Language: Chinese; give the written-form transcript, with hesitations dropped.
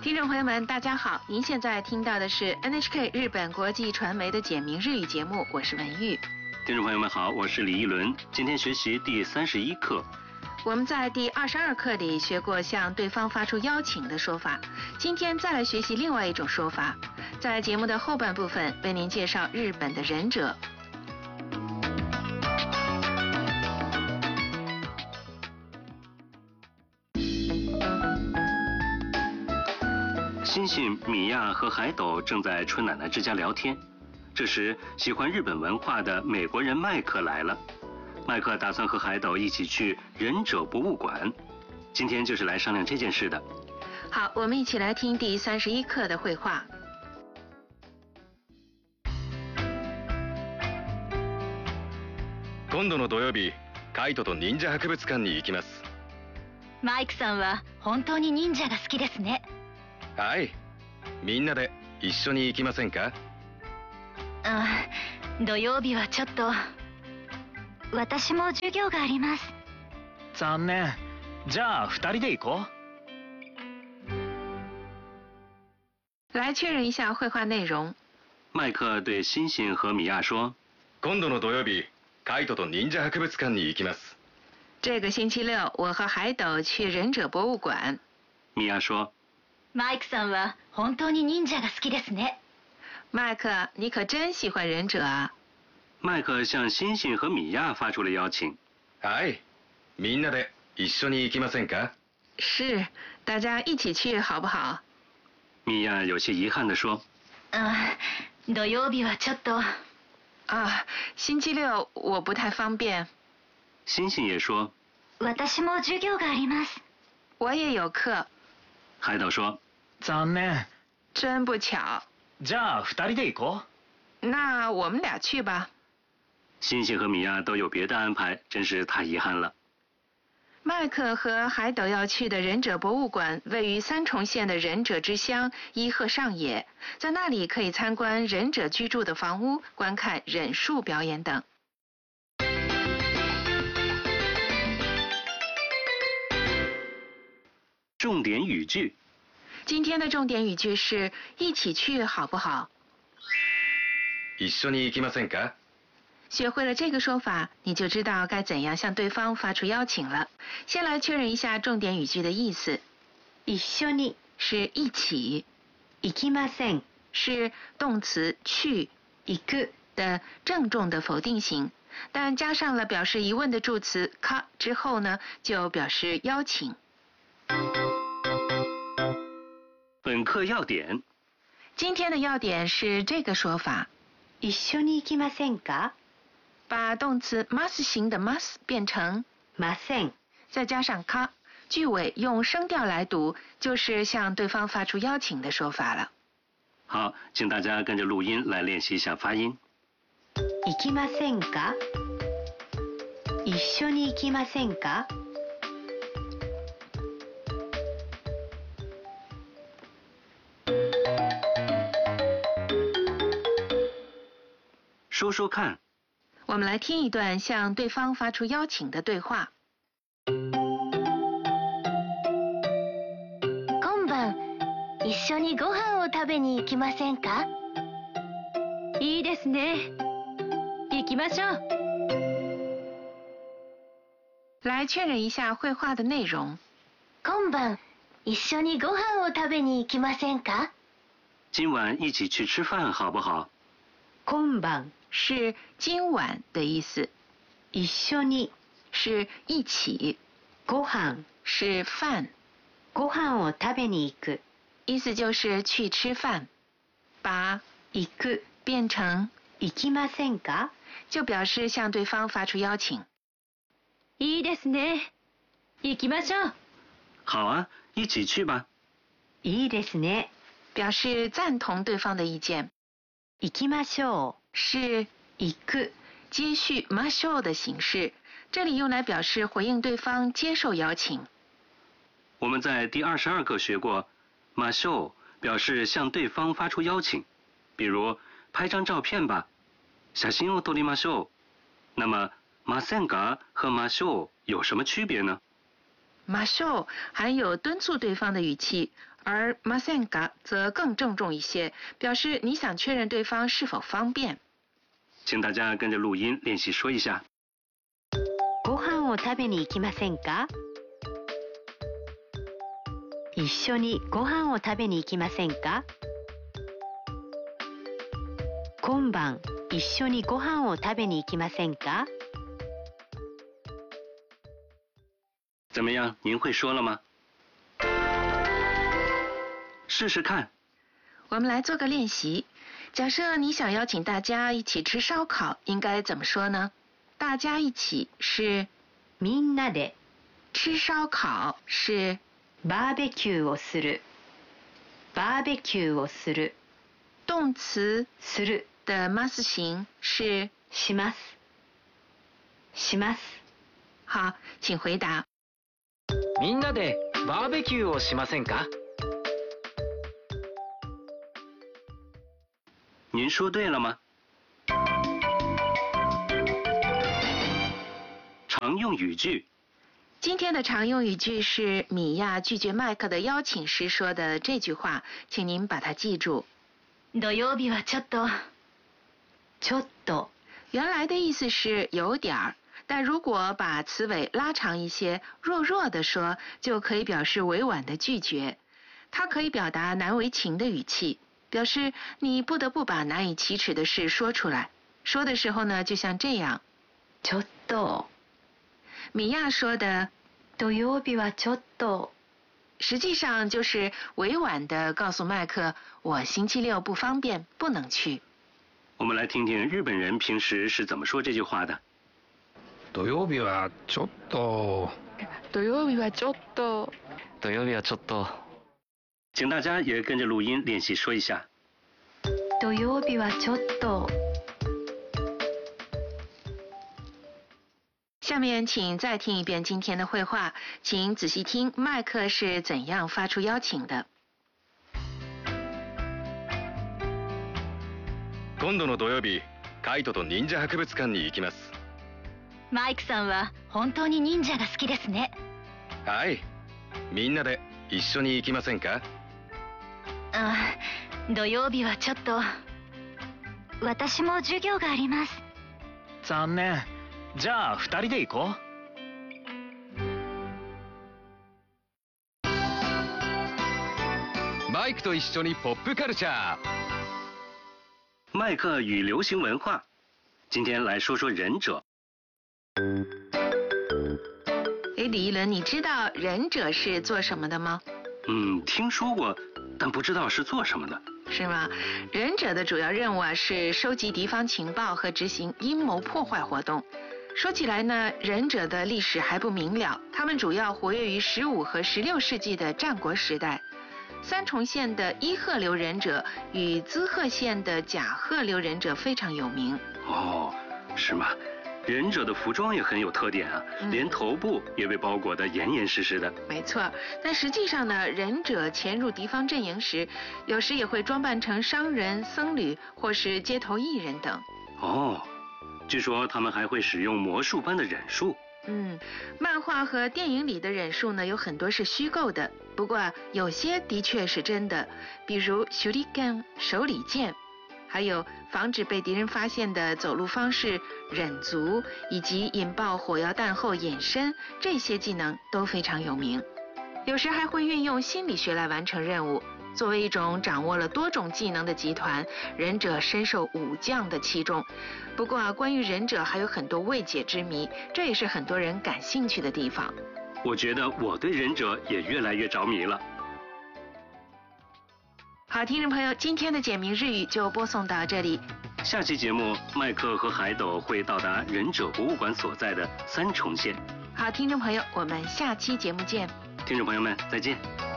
听众朋友们，大家好！您现在听到的是 NHK 日本国际传媒的简明日语节目，我是文玉。 听众朋友们好，我是李一伦。今天学习第31课。 我们在第22课里学过向对方发出邀请的说法，今天再来学习另外一种说法。在节目的后半部分，为您介绍日本的忍者。 星星、米娅和海斗正在春奶奶之家聊天，这时喜欢日本文化的美国人麦克来了。麦克打算和海斗一起去忍者博物馆，今天就是来商量这件事的。 好，我们一起来听第31课的绘画。 今度の土曜日、カイトと忍者博物館に行きます。 マイクさんは本当に忍者が好きですね。 はい、みんなで一緒に行きませんか？ 土曜日はちょっと。私も授業があります。 残念。じゃあ2人で行こう。来确认一下绘画内容。 麦克对星星和米娅说： 今度の土曜日、カイトと忍者博物館に行きます。 这个星期六，我和海斗去忍者博物馆。 米娅说： マイクさんは本当に忍者が好きですね。 麦克，你可真喜欢忍者啊！ 麦克向星星和米娅发出了邀请。 はい、みんなで一緒に行きませんか？ 是，大家一起去好不好？ 米娅有些遗憾地说： 土曜日はちょっと。 星期六我不太方便。 星星也说： 私も授業があります。 我也有课。 海斗说： 残念。 真不巧。 じゃあ2人で行こう。那我们俩去吧。 星星和米娅都有别的安排，真是太遗憾了。 麦克和海斗要去的忍者博物馆位于三重县的忍者之乡伊贺上野，在那里可以参观忍者居住的房屋，观看忍术表演等。 重点语句。 今天的重点语句是一起去好不好？ 一緒に行きませんか？ 学会了这个说法，你就知道该怎样向对方发出邀请了。先来确认一下重点语句的意思。一緒に是一起，行きません是动词去行く的郑重的否定型，但加上了表示疑问的助词か之后呢，就表示邀请。 本课要点。 今天的要点是这个说法。一緒に行きませんか？把动词 must 型的 must 变成 mustn't， 再加上か，句尾用声调来读，就是向对方发出邀请的说法了。 好，请大家跟着录音来练习一下发音。 行きませんか？一緒に行きませんか？ 说说看。 我们来听一段向对方发出邀请的对话。 今晩一緒にご飯を食べに行きませんか？いいですね。行きましょう。 来确认一下绘画的内容。 今晩一緒にご飯を食べに行きませんか？ 今晚一起去吃饭好不好？ 今晩是今晚的意思，一緒に是一起，ご飯是饭，ご飯を食べに行く，意思就是去吃饭。把行く变成行きませんか，就表示向对方发出邀请。 いいですね。行きましょう。 好啊，一起去吧。 いいですね，表示赞同对方的意见。行きましょう是行く接续ましょう的形式，这里用来表示回应对方接受邀请。 我们在第22课学过，ましょう表示向对方发出邀请，比如拍张照片吧，写真を撮りましょう。那么ませんか和ましょう有什么区别呢？ 马秀含有敦促对方的语气，而马センか则更郑重一些，表示你想确認对方是否方便。 请大家跟着录音练习说一下。 ご飯を食べに行きませんか？一緒にご飯を食べに行きませんか？今晩一緒にご飯を食べに行きませんか？ 怎么样，您会说了吗？试试看。 我们来做个练习。假设你想邀请大家一起吃烧烤，应该怎么说呢？大家一起是みんなで吃烧烤是バーベキューをする。バーベキューをする。 动词する的ます形是します。します。 好，请回答。 みんなでバーベキューをしませんか？ 您说对了吗？常用语句。 今天的常用语句是米娅拒绝麦克的邀请时说的这句话，请您把它记住。 土曜日はちょっと。ちょっと。 原来的意思是有点儿，但如果把词尾拉长一些，弱弱的说，就可以表示委婉的拒绝。它可以表达难为情的语气，表示你不得不把难以启齿的事说出来。说的时候呢，就像这样。 ちょっと。 米娅说的土曜日はちょっと， 实际上就是委婉地告诉麦克，我星期六不方便，不能去。 我们来听听日本人平时是怎么说这句话的。 土曜日はちょっと。 土曜日はちょっと。 土曜日はちょっと。 请大家也跟着录音练习说一下。 土曜日はちょっと。 下面请再听一遍今天的会话，请仔细听麦克是怎样发出邀请的。 今度の土曜日、カイトと忍者博物館に行きます。 マイクさんは本当に忍者が好きですね。 はい。みんなで一緒に行きませんか？ 土曜日はちょっと。私も授業があります。 残念。じゃあ2人で行こう。マイクと一緒にポップカルチャー。 麦克与流行文化，今天来说说忍者。 李一伦，你知道忍者是做什么的吗？ 听说过，但不知道是做什么的。 是吗？忍者的主要任务是收集敌方情报和执行阴谋破坏活动。说起来呢，忍者的历史还不明了，他们主要活跃于15和16世纪的战国时代。三重县的伊贺流忍者与滋贺县的甲贺流忍者非常有名。 哦，是吗？忍者的服装也很有特点啊，连头部也被包裹得严严实实的。 没错，但实际上呢，忍者潜入敌方阵营时，有时也会装扮成商人、僧侣或是街头艺人等。 哦，据说他们还会使用魔术般的忍术。 漫画和电影里的忍术呢，有很多是虚构的，不过有些的确是真的，比如手裏剣手里剑，还有防止被敌人发现的走路方式、忍足，以及引爆火药弹后隐身，这些技能都非常有名。有时还会运用心理学来完成任务。作为一种掌握了多种技能的集团，忍者深受武将的器重。不过关于忍者还有很多未解之谜，这也是很多人感兴趣的地方。 我觉得我对忍者也越来越着迷了。 好，听众朋友，今天的简明日语就播送到这里。 下期节目，麦克和海斗会到达忍者博物馆所在的三重县。 好，听众朋友，我们下期节目见。 听众朋友们，再见。